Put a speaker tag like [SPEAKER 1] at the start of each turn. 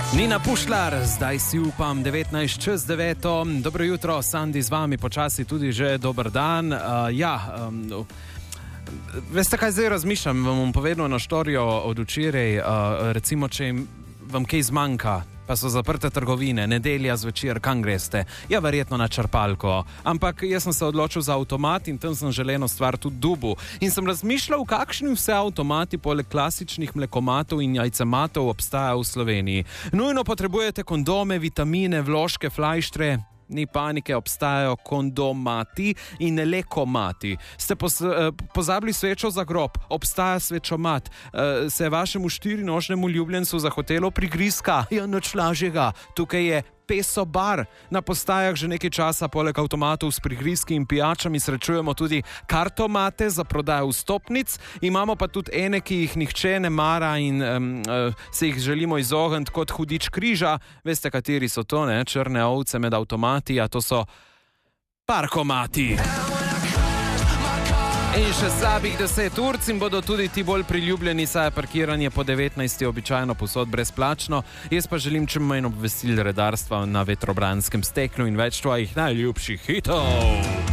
[SPEAKER 1] Nina Pušlar, zdaj si upam, 19:09. Dobro jutro, Sandi z vami, počasi tudi že dober dan. Veste, kaj zdaj razmišljam? Vam bom povedal eno štorijo od včeraj. Recimo, če vam kaj zmanjka, pa so zaprte trgovine, nedelja zvečer, kam greste? Ja, verjetno na črpalko. Ampak jaz sem se odločil za avtomat in tam sem želeno stvar tudi dubu. In sem razmišljal, kakšni vse avtomati poleg klasičnih mlekomatov in jajcematov obstajajo v Sloveniji. Nujno potrebujete kondome, vitamine, vložke, flajštre. Ni panike, obstajajo kondomati in lekomati. Ste pozabili svečo za grob? Obstaja svečomat. Se je vašemu 4-nožnemu ljubljencu zahotelo prigrizka? Ja, nič lažjega. Tukaj je Peso bar. Na postajah že nekaj časa poleg avtomatov s prigrizki in pijačami srečujemo tudi kartomate za prodajo vstopnic. Imamo pa tudi ene, ki jih nihče ne mara in se jih želimo izogniti kot hudič križa. Veste, kateri so to, ne? Črne ovce med avtomati, a to so parkomati. In še slabih 10 ur in bodo tudi ti bolj priljubljeni, saj je parkiranje po 19. običajno povsod brezplačno. Jaz pa želim čim manj obvestil redarstva na vetrobranskem steklu in več tvojih najljubših hitov.